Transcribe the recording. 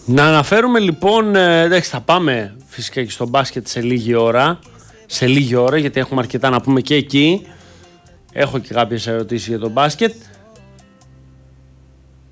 Να αναφέρουμε λοιπόν, εντάξει, θα πάμε φυσικά και στο μπάσκετ σε λίγη ώρα, γιατί έχουμε αρκετά να πούμε και εκεί. Έχω και κάποιες ερωτήσεις για το μπάσκετ.